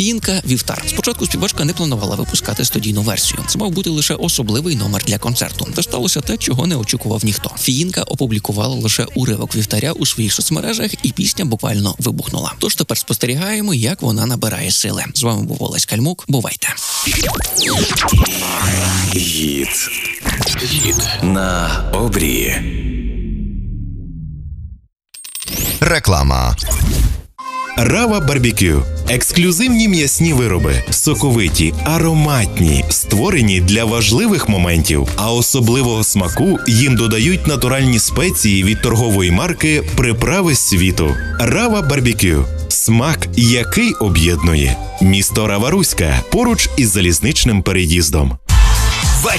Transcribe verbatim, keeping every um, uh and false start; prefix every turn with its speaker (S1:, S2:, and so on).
S1: Фінка Вівтар. Спочатку співачка не планувала випускати студійну версію. Це мав бути лише особливий номер для концерту. Та сталося те, чого не очікував ніхто. Фінка опублікувала лише уривок Вівтаря у своїх соцмережах, і пісня буквально вибухнула. Тож тепер спостерігаємо, як вона набирає сили. З вами був Олесь Кальмук. Бувайте.
S2: Гіт. Гіт на обрії.
S3: Реклама.
S4: Рава Барбекю. Ексклюзивні м'ясні вироби, соковиті, ароматні, створені для важливих моментів, а особливого смаку їм додають натуральні спеції від торгової марки «Приправи світу». Рава Барбекю. Смак, який об'єднує. Місто Рава-Руська, поруч із залізничним переїздом.